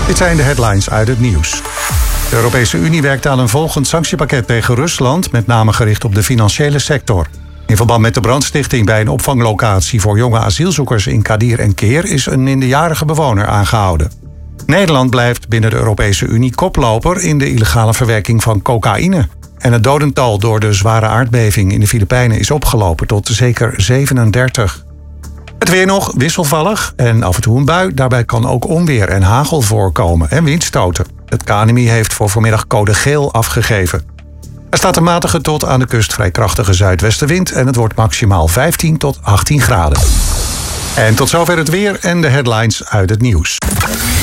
Dit zijn de headlines uit het nieuws. De Europese Unie werkt aan een volgend sanctiepakket tegen Rusland, met name gericht op de financiële sector. In verband met de brandstichting bij een opvanglocatie voor jonge asielzoekers in Kadir en Keer is een minderjarige bewoner aangehouden. Nederland blijft binnen de Europese Unie koploper in de illegale verwerking van cocaïne. En het dodental door de zware aardbeving in de Filipijnen is opgelopen tot zeker 37. Het weer nog wisselvallig en af en toe een bui. Daarbij kan ook onweer en hagel voorkomen en windstoten. Het KNMI heeft voor vanmiddag code geel afgegeven. Er staat een matige tot aan de kust vrij krachtige zuidwestenwind en het wordt maximaal 15 tot 18 graden. En tot zover het weer en de headlines uit het nieuws.